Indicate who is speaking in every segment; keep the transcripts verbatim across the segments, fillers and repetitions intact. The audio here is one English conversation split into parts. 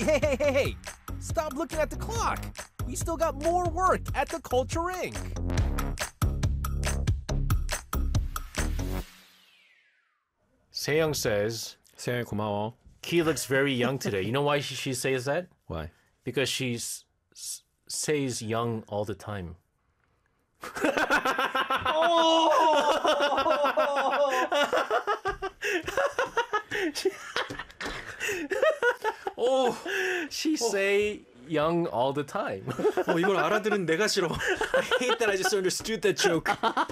Speaker 1: hey, hey, hey, hey! Stop looking at the clock. We still got more work at the Culture Incorporated. Seyoung says,
Speaker 2: 세영이 고마워.
Speaker 1: Key looks very young today. You know why she, she says that?
Speaker 2: Why?
Speaker 1: Because she s- says young all the time.
Speaker 2: 오,
Speaker 1: She say young all the time.
Speaker 2: 어, 이걸 알아들은 내가 싫어. I hate that I just understood that joke.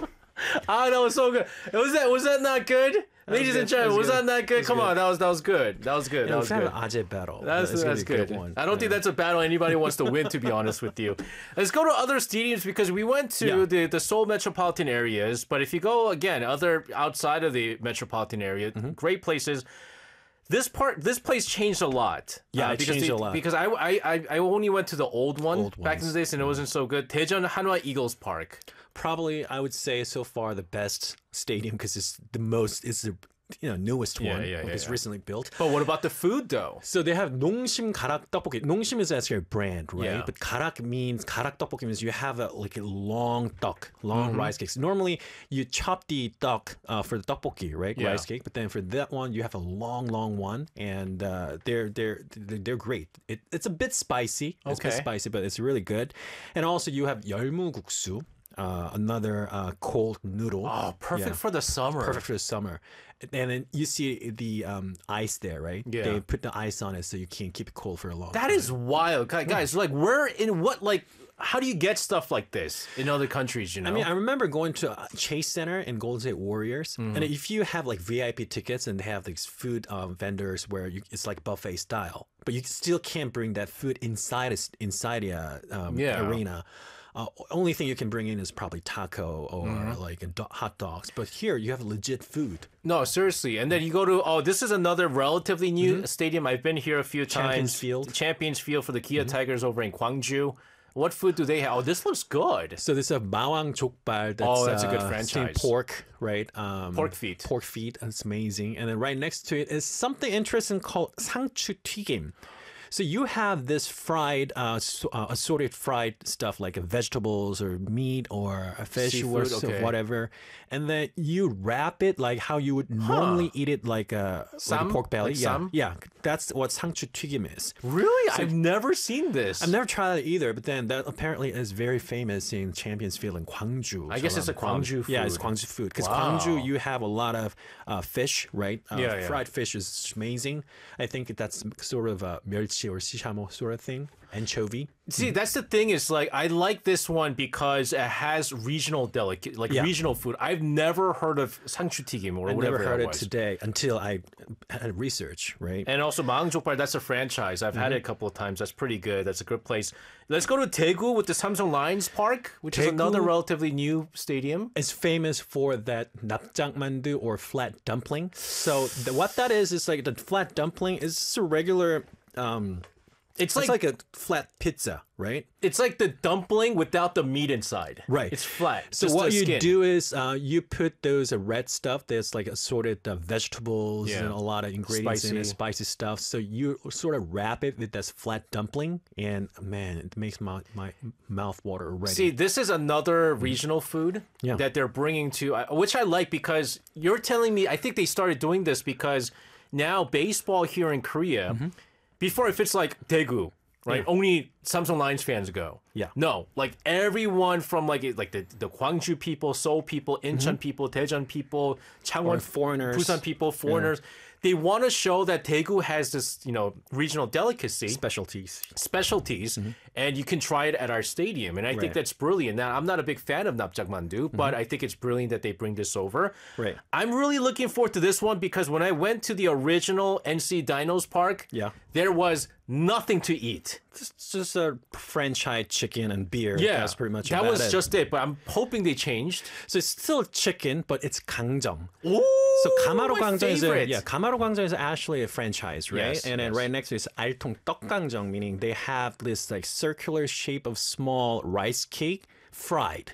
Speaker 1: Ah, that was so good. Was that was that not good? Ladies
Speaker 2: good.
Speaker 1: and gentlemen,
Speaker 2: That
Speaker 1: was
Speaker 2: was
Speaker 1: that
Speaker 2: good.
Speaker 1: not good?
Speaker 2: That was
Speaker 1: Come
Speaker 2: good.
Speaker 1: on, that was that was good. That was good. That
Speaker 2: Yeah,
Speaker 1: was
Speaker 2: we have
Speaker 1: good.
Speaker 2: an Ajay battle.
Speaker 1: That's
Speaker 2: That's,
Speaker 1: that's
Speaker 2: gonna be a
Speaker 1: good.
Speaker 2: one.
Speaker 1: I don't think that's a battle anybody wants to win, to be honest with you. Let's go to other stadiums because we went to
Speaker 2: Yeah.
Speaker 1: the, the Seoul metropolitan areas. But if you go again, other outside of the metropolitan area,
Speaker 2: Mm-hmm.
Speaker 1: great places. This part, this place changed a lot.
Speaker 2: Yeah, it
Speaker 1: because
Speaker 2: changed
Speaker 1: the-
Speaker 2: a lot.
Speaker 1: Because I, I, I, I only went to the old one
Speaker 2: Old
Speaker 1: back in the
Speaker 2: ones.
Speaker 1: days, and it wasn't so good. Daejeon Hanwha Eagles Park.
Speaker 2: Probably, I would say so far the best stadium because it's the most, it's the you know newest
Speaker 1: Yeah,
Speaker 2: one.
Speaker 1: yeah,
Speaker 2: like
Speaker 1: yeah,
Speaker 2: it's
Speaker 1: yeah.
Speaker 2: recently built.
Speaker 1: But what about the food, though?
Speaker 2: So they have 농심 가락 떡볶이. 농심 is actually a brand, right?
Speaker 1: Yeah.
Speaker 2: But 가락 means 가락 떡볶이 means you have a like a long duck, long
Speaker 1: Mm-hmm.
Speaker 2: rice cakes. Normally you chop the duck uh, for the 떡볶이, right?
Speaker 1: Yeah.
Speaker 2: Rice cake. But then for that one you have a long, long one, and uh, they're they're they're they're great. It, it's a bit spicy. It's a bit
Speaker 1: Okay.
Speaker 2: spicy, but it's really good. And also you have 열무국수. Uh, another uh, cold noodle.
Speaker 1: Oh, perfect
Speaker 2: Yeah.
Speaker 1: for the summer.
Speaker 2: Perfect for the summer. And then you see the um, ice there, right?
Speaker 1: Yeah.
Speaker 2: They put the ice on it so you can keep it cold for a long
Speaker 1: That
Speaker 2: time.
Speaker 1: is wild, Gu- guys. Like, where in what like? How do you get stuff like this in other countries? You know,
Speaker 2: I mean, I remember going to uh, Chase Center in Golden State Warriors,
Speaker 1: Mm-hmm.
Speaker 2: and if you have like V I P tickets and they have these food um, vendors where you, it's like buffet style, but you still can't bring that food inside a- inside the uh, um,
Speaker 1: Yeah.
Speaker 2: arena. Uh, only thing you can bring in is probably taco or
Speaker 1: Mm-hmm.
Speaker 2: like a do- hot dogs. But here you have legit food.
Speaker 1: no, seriously. And then you go to oh, this is another relatively new stadium. I've been here a few
Speaker 2: Mm-hmm. Champions
Speaker 1: times.
Speaker 2: Field. Mm-hmm.
Speaker 1: Champions Field for the Kia Tigers over in Gwangju. What food do they have? Oh, this looks good.
Speaker 2: So this is a bawang 족발. That's,
Speaker 1: Oh, that's a good
Speaker 2: uh, steamed
Speaker 1: franchise.
Speaker 2: pork, right? Um,
Speaker 1: Pork feet.
Speaker 2: Pork feet. That's amazing. And then right next to it is something interesting called 상추 튀김. So you have this fried, uh, so- uh, assorted fried stuff like vegetables or meat or a fish or
Speaker 1: Seafood,
Speaker 2: so-
Speaker 1: okay.
Speaker 2: whatever, and then you wrap it like how you would normally eat it, like a, like a
Speaker 1: Sam?
Speaker 2: pork belly.
Speaker 1: Like
Speaker 2: yeah,
Speaker 1: sam?
Speaker 2: yeah. That's what 상추 튀김 is.
Speaker 1: Really, I've never seen this.
Speaker 2: I've never tried it either, but then that apparently is very famous in Champions Field in Gwangju.
Speaker 1: I guess
Speaker 2: So
Speaker 1: it's a
Speaker 2: around
Speaker 1: Gwangju
Speaker 2: Yeah, it's
Speaker 1: food.
Speaker 2: Gwangju food because
Speaker 1: Wow.
Speaker 2: Gwangju you have a lot of uh, fish, right? Uh,
Speaker 1: Yeah, yeah.
Speaker 2: fried fish is amazing. I think that's sort of a 멸치 or 시샤모 sort of thing. Anchovy.
Speaker 1: See, that's the thing is like I like this one because it has regional delicate, like
Speaker 2: Yeah.
Speaker 1: regional food. I've never heard of 상추 튀김 or
Speaker 2: I
Speaker 1: whatever
Speaker 2: never heard
Speaker 1: it
Speaker 2: it
Speaker 1: was.
Speaker 2: today until I had research, right?
Speaker 1: And also 마흥족발, that's a franchise. I've
Speaker 2: Mm-hmm.
Speaker 1: had it a couple of times. That's pretty good. That's a good place. Let's go to Daegu with the Samsung Lions Park, which is
Speaker 2: Daegu-
Speaker 1: another relatively new stadium.
Speaker 2: It's famous for that 납작만두 or flat dumpling. So the, what that is is like the flat dumpling is just a regular. Um,
Speaker 1: It's
Speaker 2: it's
Speaker 1: like,
Speaker 2: like a flat pizza, right?
Speaker 1: it's like the dumpling without the meat inside.
Speaker 2: Right.
Speaker 1: It's flat.
Speaker 2: So
Speaker 1: just
Speaker 2: what
Speaker 1: the
Speaker 2: you
Speaker 1: skin.
Speaker 2: do is uh, you put those uh, red stuff. There's like assorted uh, vegetables
Speaker 1: Yeah.
Speaker 2: and a lot of ingredients in it,
Speaker 1: Spicy.
Speaker 2: spicy stuff. So you sort of wrap it with this flat dumpling, and man, it makes my my mouth water already.
Speaker 1: See, this is another regional food
Speaker 2: Yeah.
Speaker 1: that they're bringing to, uh, which I like because you're telling me, I think they started doing this because now baseball here in Korea,
Speaker 2: Mm-hmm.
Speaker 1: before if it's like Daegu, right? Only Samsung Lions fans go.
Speaker 2: Yeah.
Speaker 1: No, like everyone from like it- like the, the Gwangju people, Seoul people, Incheon people, Daejeon people, Changwon
Speaker 2: Mm-hmm. Or foreigners.
Speaker 1: Busan people, foreigners. They want to show that Daegu has this, you know, regional delicacy
Speaker 2: Specialties.
Speaker 1: specialties, and you can try it at our stadium. And I think
Speaker 2: Mm-hmm. Right.
Speaker 1: that's brilliant. Now, I'm not a big fan of napjakmandu, but I think it's brilliant that they bring this over.
Speaker 2: Right.
Speaker 1: I'm really looking forward to this one because when I went to the original N C Dinos Park,
Speaker 2: Yeah.
Speaker 1: there was nothing to eat.
Speaker 2: It's just a franchise chicken and beer.
Speaker 1: Yeah,
Speaker 2: That's pretty much
Speaker 1: that
Speaker 2: about
Speaker 1: was
Speaker 2: it.
Speaker 1: just it. But I'm hoping they changed.
Speaker 2: So it's still chicken, but it's 강정.
Speaker 1: Ooh,
Speaker 2: So Kamaro
Speaker 1: my
Speaker 2: Gwangjang is a,
Speaker 1: favorite.
Speaker 2: yeah, Kamaro Gwangjang is actually a franchise, right?
Speaker 1: Yes,
Speaker 2: and then
Speaker 1: yes.
Speaker 2: right next to it is Altung Tteokgangjang, meaning they have this like circular shape of small rice cake fried.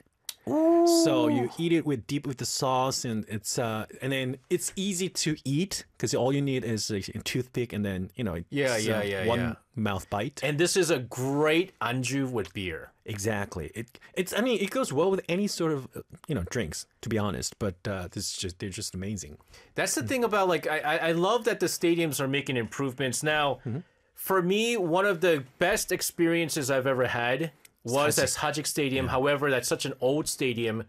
Speaker 2: So you eat it with deep with the sauce, and it's uh, and then it's easy to eat because all you need is a, a toothpick, and then you know,
Speaker 1: Yeah,
Speaker 2: it's,
Speaker 1: yeah,
Speaker 2: uh,
Speaker 1: yeah,
Speaker 2: one
Speaker 1: yeah.
Speaker 2: mouth bite.
Speaker 1: And this is a great anju with beer.
Speaker 2: Exactly. It it's I mean it goes well with any sort of uh, you know drinks, to be honest. But uh, this is just they're just amazing.
Speaker 1: That's the thing about like I I I love that the stadiums are making improvements now. For me, one of the best experiences I've ever had was at Sajik Stadium. However, that's such an old stadium,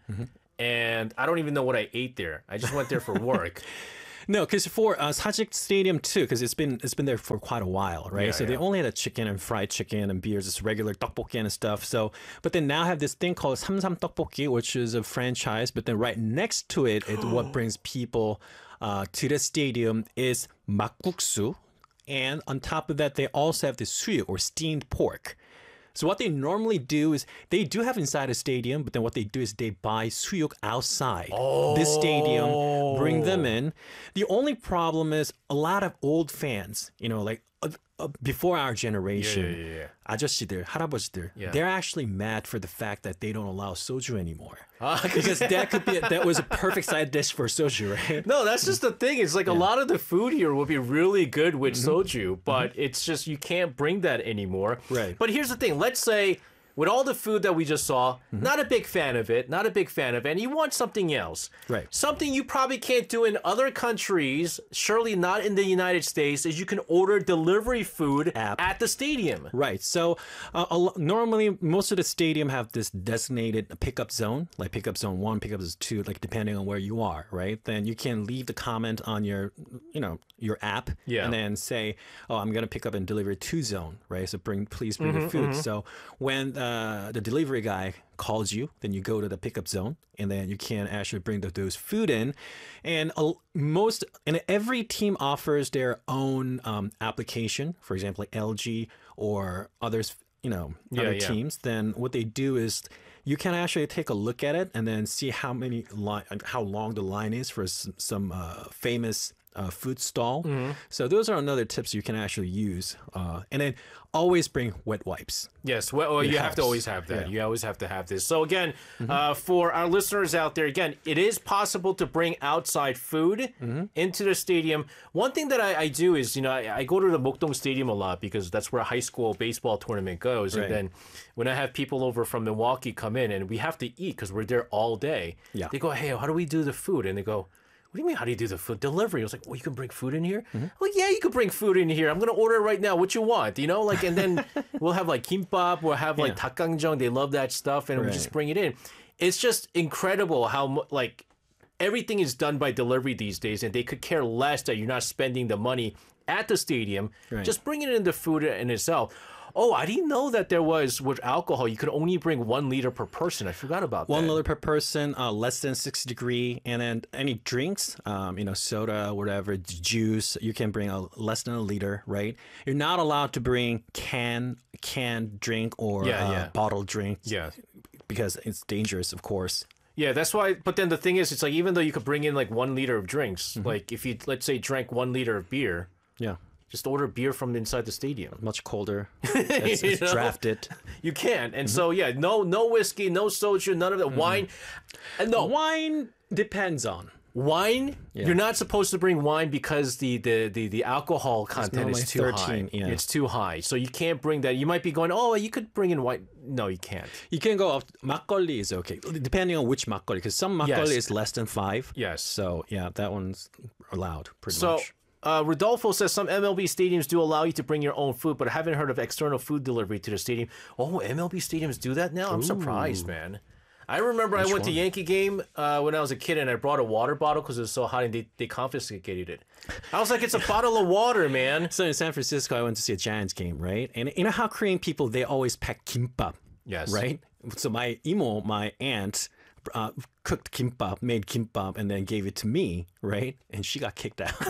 Speaker 1: and I don't even know what I ate there. I just went there for work.
Speaker 2: No, because for uh, Sajik Stadium too, because it's been it's been there for quite a while, right?
Speaker 1: Yeah,
Speaker 2: so they
Speaker 1: yeah.
Speaker 2: only had a chicken and fried chicken and beers, just regular tteokbokki and stuff. So, but they now have this thing called Samsam Tteokbokki, which is a franchise. But then right next to it, it what brings people uh, to the stadium is makguksu, and on top of that, they also have the suyu or steamed pork. So what they normally do is they do have inside a stadium, but then what they do is they buy suyuk outside this stadium, bring them in. The only problem is a lot of old fans, you know, like uh, uh, before our generation,
Speaker 1: Yeah, yeah, yeah, yeah.
Speaker 2: 아저씨들, 할아버지들,
Speaker 1: Yeah.
Speaker 2: they're actually mad for the fact that they don't allow soju anymore.
Speaker 1: Ah,
Speaker 2: Because that could be that was a perfect side dish for soju, right?
Speaker 1: No, that's just the thing. It's like a lot of the food here will be really good with soju, but it's just you can't bring that anymore.
Speaker 2: Right.
Speaker 1: But here's the thing. Let's say with all the food that we just saw, not a big fan of it, not a big fan of it, and you want something else.
Speaker 2: Right.
Speaker 1: Something you probably can't do in other countries, surely not in the United States, is you can order delivery food
Speaker 2: App.
Speaker 1: at the stadium.
Speaker 2: Right. So uh, a lo- normally most of the stadium have this designated pickup zone, like pickup zone one, pickup zone two, like depending on where you are, right? Then you can leave the comment on your, you know, your app,
Speaker 1: Yeah.
Speaker 2: and then say, oh, I'm gonna pick up and deliver to zone, right? So bring, please bring your food. So when uh, the delivery guy calls you, then you go to the pickup zone, and then you can actually bring the, those food in. And uh, most and every team offers their own um, application. For example, like L G or others, you know,
Speaker 1: Yeah,
Speaker 2: other
Speaker 1: yeah.
Speaker 2: teams. Then what they do is you can actually take a look at it and then see how many line, how long the line is for some, some uh, famous uh, food stall.
Speaker 1: Mm-hmm.
Speaker 2: So those are another tips you can actually use. Uh, and then always bring wet wipes.
Speaker 1: Yes, well, well, you have to
Speaker 2: helps.
Speaker 1: always have that.
Speaker 2: Yeah. Mm-hmm.
Speaker 1: You always have to have this. So again, uh, for our listeners out there, again, it is possible to bring outside food
Speaker 2: Mm-hmm.
Speaker 1: into the stadium. One thing that I, I do is, you know, I, I go to the Mokdong Stadium a lot because that's where a high school baseball tournament goes.
Speaker 2: Right.
Speaker 1: And then when I have people over from Milwaukee come in and we have to eat because we're there all day,
Speaker 2: Yeah.
Speaker 1: they go, hey, how do we do the food? And they go, what do you mean, how do you do the food delivery? I was like, well, you can bring food in here? Well, yeah, you can bring food in here. I'm going to order it right now. What you want, you know? Like, and then we'll have like kimbap, we'll have like
Speaker 2: Yeah.
Speaker 1: 닭강정. They love that stuff, and we just
Speaker 2: Right.
Speaker 1: bring it in. It's just incredible how, mu- like, everything is done by delivery these days, and they could care less that you're not spending the money at the stadium.
Speaker 2: Right.
Speaker 1: Just bringing in the food in itself. Oh, I didn't know that there was, with alcohol, you could only bring one liter per person. I forgot about
Speaker 2: One
Speaker 1: that.
Speaker 2: liter per person, uh, less than six degree, and then any drinks, um, you know, soda, whatever, j- juice, you can bring a less than a liter, right? You're not allowed to bring can canned drink or
Speaker 1: Yeah,
Speaker 2: uh,
Speaker 1: yeah.
Speaker 2: bottled drink,
Speaker 1: Yeah.
Speaker 2: because it's dangerous, of course.
Speaker 1: Yeah, that's why. But then the thing is, it's like even though you could bring in like one liter of drinks,
Speaker 2: Mm-hmm.
Speaker 1: like if you let's say drank one liter of beer,
Speaker 2: Yeah,
Speaker 1: just order beer from inside the stadium.
Speaker 2: much colder. It's, it's
Speaker 1: You know?
Speaker 2: drafted.
Speaker 1: You can,
Speaker 2: Mm-hmm.
Speaker 1: and so yeah, no, no whiskey, no soju, none of that wine. And no
Speaker 2: Wine depends on.
Speaker 1: wine. You're not supposed to bring wine because the the the, the alcohol content
Speaker 2: normally
Speaker 1: is too
Speaker 2: thirteen,
Speaker 1: high.
Speaker 2: yeah.
Speaker 1: It's too high, so you can't bring that. You might be going, oh, you could bring in wine. No, you can't.
Speaker 2: You can go up. Makgeolli is okay, depending on which makgeolli, because some makgeolli
Speaker 1: Yes.
Speaker 2: is less than five.
Speaker 1: Yes.
Speaker 2: So yeah, that one's allowed pretty
Speaker 1: So,
Speaker 2: much.
Speaker 1: uh, Rodolfo says some M L B stadiums do allow you to bring your own food, but I haven't heard of external food delivery to the stadium. Oh, M L B stadiums do that now? I'm surprised, man. I remember I went to
Speaker 2: one?
Speaker 1: Yankee game uh, when I was a kid, and I brought a water bottle because it was so hot, and they, they confiscated it. I was like, it's a bottle of water, man.
Speaker 2: So in San Francisco, I went to see a Giants game, right? And you know how Korean people, they always pack kimbap,
Speaker 1: Yes.
Speaker 2: right? So my imo, my aunt, uh, cooked kimbap, made kimbap, and then gave it to me, right? And she got kicked out.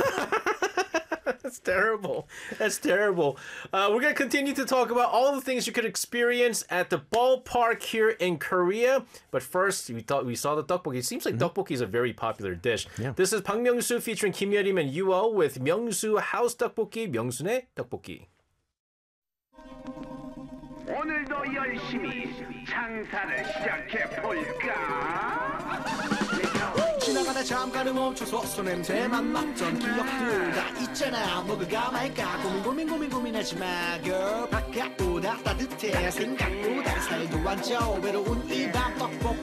Speaker 1: That's terrible. That's terrible. Uh, we're going to continue to talk about all the things you could experience at the ballpark here in Korea. But first, we thought we saw the tteokbokki. It seems like tteokbokki is a very popular dish.
Speaker 2: Yeah.
Speaker 1: This is Park Myung-soo featuring Kim Yerim and Yuo with Myung-soo House Tteokbokki, 명순의 떡볶이.
Speaker 3: 오늘도 열심히 장사를 시작해 볼까?
Speaker 4: 지나가다 잠깐은 멈춰서 손냄새만 맡던 기억들 다 있잖아. 먹을까 말까 고민 고민 고민 고민하지 마 girl. 바깥보다 따뜻해 생각보다 살도 안 쪄 외로운 이 밤 떡볶이